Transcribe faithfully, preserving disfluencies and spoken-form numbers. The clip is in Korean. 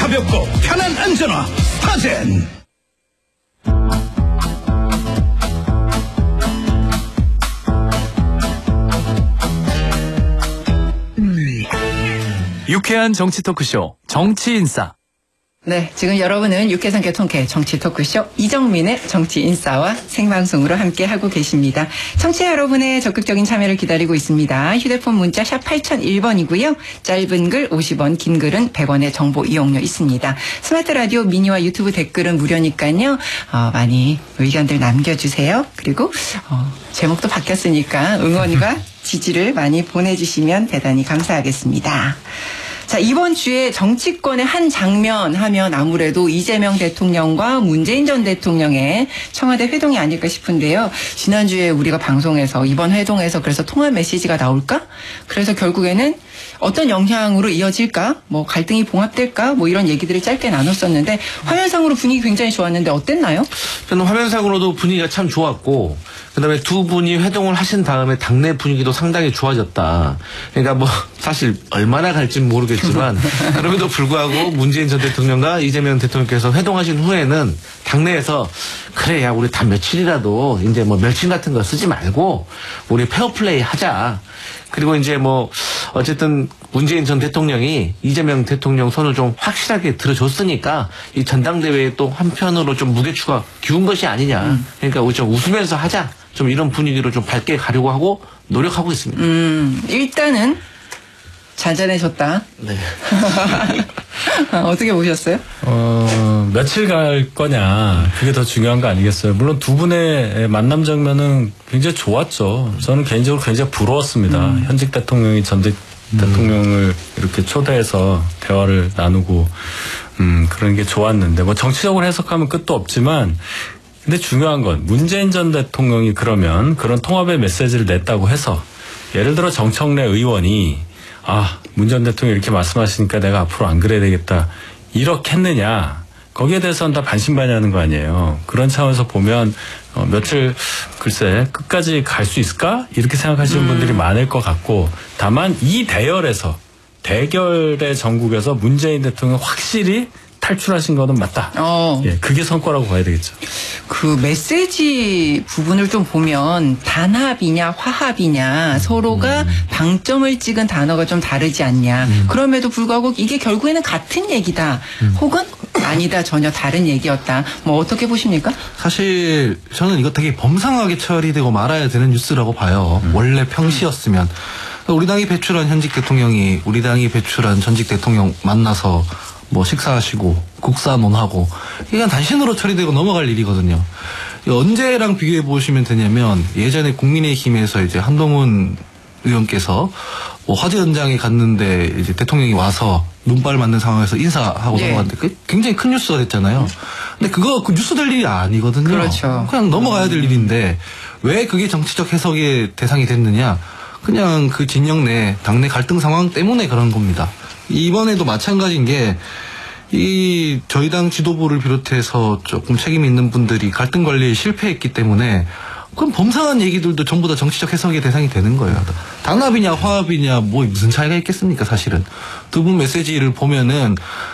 가볍고 편한 안전화 스타젠. 유쾌한 정치 토크쇼 정치인싸. 네, 지금 여러분은 육개선 개통캐 정치 토크쇼 이정민의 정치인싸와 생방송으로 함께하고 계십니다. 청취자 여러분의 적극적인 참여를 기다리고 있습니다. 휴대폰 문자 샵 팔공공일 번이고요. 짧은 글 오십 원, 긴 글은 백 원의 정보 이용료 있습니다. 스마트 라디오 미니와 유튜브 댓글은 무료니까요. 어, 많이 의견들 남겨주세요. 그리고 어, 제목도 바뀌었으니까 응원과 지지를 많이 보내주시면 대단히 감사하겠습니다. 자, 이번 주에 정치권의 한 장면 하면 아무래도 이재명 대통령과 문재인 전 대통령의 청와대 회동이 아닐까 싶은데요. 지난주에 우리가 방송에서 이번 회동에서 그래서 통화 메시지가 나올까? 그래서 결국에는 어떤 영향으로 이어질까? 뭐 갈등이 봉합될까? 뭐 이런 얘기들을 짧게 나눴었는데 화면상으로 분위기 굉장히 좋았는데 어땠나요? 저는 화면상으로도 분위기가 참 좋았고 그다음에 두 분이 회동을 하신 다음에 당내 분위기도 상당히 좋아졌다. 그러니까 뭐 사실 얼마나 갈지는 모르겠지만 그럼에도 불구하고 문재인 전 대통령과 이재명 대통령께서 회동하신 후에는 당내에서 그래 야 우리 단 며칠이라도 이제 뭐 멸칭 같은 거 쓰지 말고 우리 페어플레이 하자. 그리고 이제 뭐 어쨌든 문재인 전 대통령이 이재명 대통령 손을 좀 확실하게 들어줬으니까 이 전당대회에 또 한편으로 좀 무게추가 기운 것이 아니냐. 그러니까 우리 좀 웃으면서 하자. 좀 이런 분위기로 좀 밝게 가려고 하고 노력하고 있습니다. 음, 일단은 잔잔해졌다. 네. 어떻게 보셨어요? 어, 며칠 갈 거냐, 그게 더 중요한 거 아니겠어요? 물론 두 분의 만남 장면은 굉장히 좋았죠. 저는 개인적으로 굉장히 부러웠습니다. 음. 현직 대통령이 전직 음. 대통령을 이렇게 초대해서 대화를 나누고, 음, 그런 게 좋았는데, 뭐 정치적으로 해석하면 끝도 없지만, 근데 중요한 건 문재인 전 대통령이 그러면 그런 통합의 메시지를 냈다고 해서, 예를 들어 정청래 의원이 아, 문 전 대통령이 이렇게 말씀하시니까 내가 앞으로 안 그래야 되겠다. 이렇게 했느냐. 거기에 대해서는 다 반신반의하는 거 아니에요. 그런 차원에서 보면 어, 며칠 글쎄 끝까지 갈 수 있을까? 이렇게 생각하시는 음. 분들이 많을 것 같고 다만 이 대열에서 대결의 전국에서 문재인 대통령 확실히 탈출하신 거는 맞다. 어. 예, 그게 성과라고 봐야 되겠죠. 그 메시지 부분을 좀 보면 단합이냐 화합이냐 서로가 음. 방점을 찍은 단어가 좀 다르지 않냐. 음. 그럼에도 불구하고 이게 결국에는 같은 얘기다. 음. 혹은 아니다 전혀 다른 얘기였다. 뭐 어떻게 보십니까? 사실 저는 이거 되게 범상하게 처리되고 말아야 되는 뉴스라고 봐요. 음. 원래 평시였으면. 우리 당이 배출한 현직 대통령이 우리 당이 배출한 전직 대통령 만나서 뭐 식사하시고 국사논하고 이건 단신으로 처리되고 넘어갈 일이거든요. 언제랑 비교해 보시면 되냐면 예전에 국민의힘에서 이제 한동훈 의원께서 뭐 화재 현장에 갔는데 이제 대통령이 와서 눈발 맞는 상황에서 인사하고 네. 넘어갔는데 그 굉장히 큰 뉴스가 됐잖아요. 근데 그거 그 뉴스 될 일이 아니거든요. 그렇죠. 그냥 넘어가야 될 일인데 왜 그게 정치적 해석의 대상이 됐느냐? 그냥 그 진영 내 당내 갈등 상황 때문에 그런 겁니다. 이번에도 마찬가지인 게, 이, 저희 당 지도부를 비롯해서 조금 책임 있는 분들이 갈등 관리에 실패했기 때문에, 그럼 범상한 얘기들도 전부 다 정치적 해석의 대상이 되는 거예요. 단합이냐, 화합이냐, 뭐 무슨 차이가 있겠습니까, 사실은. 두 분 메시지를 보면은,